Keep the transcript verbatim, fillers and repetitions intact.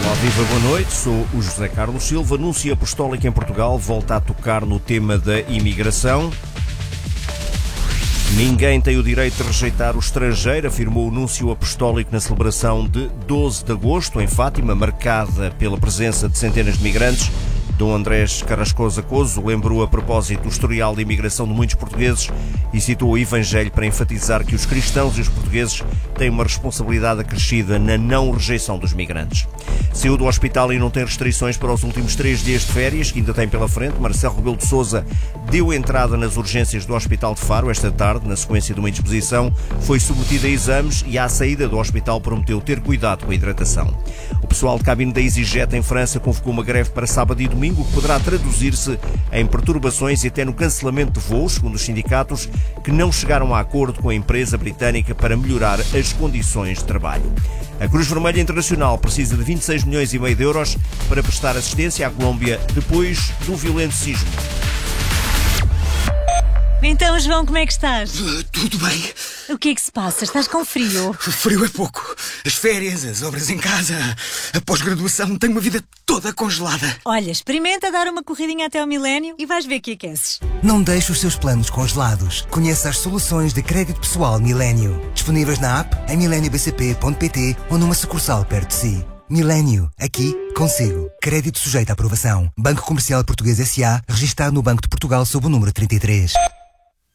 Olá, viva, boa noite. Sou o José Carlos Silva. Anúncio apostólico em Portugal volta a tocar no tema da imigração. Ninguém tem o direito de rejeitar o estrangeiro, afirmou o Núncio Apostólico na celebração de doze de agosto, em Fátima, marcada pela presença de centenas de migrantes. Dom Andrés Carrascosa Coso lembrou a propósito do historial de imigração de muitos portugueses e citou o Evangelho para enfatizar que os cristãos e os portugueses têm uma responsabilidade acrescida na não rejeição dos migrantes. Saiu do hospital e não tem restrições para os últimos três dias de férias, que ainda tem pela frente. Marcelo Rebelo de Sousa deu entrada nas urgências do Hospital de Faro esta tarde, na sequência de uma indisposição. Foi submetido a exames e, à saída do hospital, prometeu ter cuidado com a hidratação. O pessoal de cabine da EasyJet em França convocou uma greve para sábado e domingo, que poderá traduzir-se em perturbações e até no cancelamento de voos, segundo os sindicatos, que não chegaram a acordo com a empresa britânica para melhorar as condições de trabalho. A Cruz Vermelha Internacional precisa de vinte e seis milhões e meio de euros para prestar assistência à Colômbia depois do violento sismo. Então, João, como é que estás? Uh, tudo bem. O que é que se passa? Estás com frio? Frio é pouco. As férias, as obras em casa, a pós-graduação, tenho uma vida toda congelada. Olha, experimenta dar uma corridinha até ao milénio e vais ver que aqueces. Não deixe os seus planos congelados. Conheça as soluções de crédito pessoal Milénio. Disponíveis na app, em milenio b c p ponto p t ou numa sucursal perto de si. Milénio, aqui, consigo. Crédito sujeito à aprovação. Banco Comercial Português S A, registado no Banco de Portugal sob o número trinta e três.